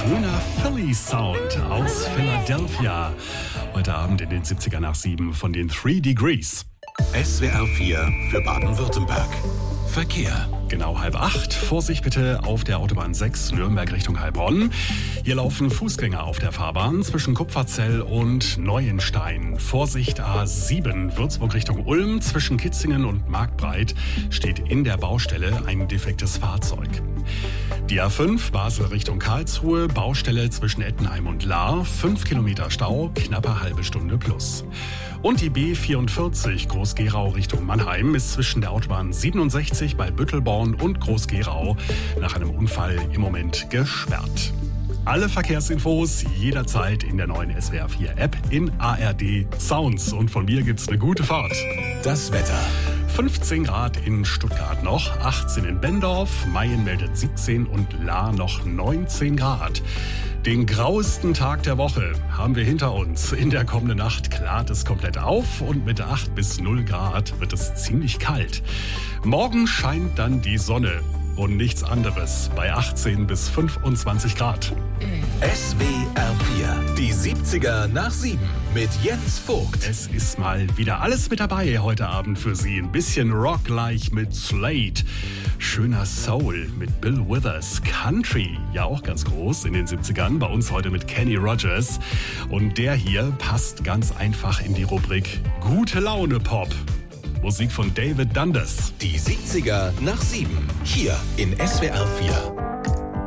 Schöner Philly Sound aus Philadelphia. Heute Abend in den 70er nach 7 von den 3 Degrees. SWR 4 für Baden-Württemberg. Verkehr. Genau 7:30. Vorsicht bitte auf der Autobahn 6 Nürnberg Richtung Heilbronn. Hier laufen Fußgänger auf der Fahrbahn zwischen Kupferzell und Neuenstein. Vorsicht A7 Würzburg Richtung Ulm. Zwischen Kitzingen und Marktbreit steht in der Baustelle ein defektes Fahrzeug. Die A5 Basel Richtung Karlsruhe. Baustelle zwischen Ettenheim und Lahr. 5 Kilometer Stau, knappe halbe Stunde plus. Und die B44 Groß-Gerau Richtung Mannheim ist zwischen der Autobahn 67 bei Büttelborn und Groß-Gerau nach einem Unfall im Moment gesperrt. Alle Verkehrsinfos jederzeit in der neuen SWR 4 App in ARD Sounds. Und von mir gibt's eine gute Fahrt. Das Wetter. 15 Grad in Stuttgart noch, 18 in Bendorf, Mayen meldet 17 und Lahr noch 19 Grad. Den grauesten Tag der Woche haben wir hinter uns. In der kommenden Nacht klart es komplett auf und mit 8 bis 0 Grad wird es ziemlich kalt. Morgen scheint dann die Sonne und nichts anderes bei 18 bis 25 Grad. SWR 4, die 70er nach 7 mit Jens Vogt. Es ist mal wieder alles mit dabei heute Abend für Sie. Ein bisschen Rock-like mit Slade. Schöner Soul mit Bill Withers. Country, ja auch ganz groß in den 70ern. Bei uns heute mit Kenny Rogers. Und der hier passt ganz einfach in die Rubrik Gute Laune Pop. Musik von David Dundas. Die 70er nach 7, hier in SWR 4.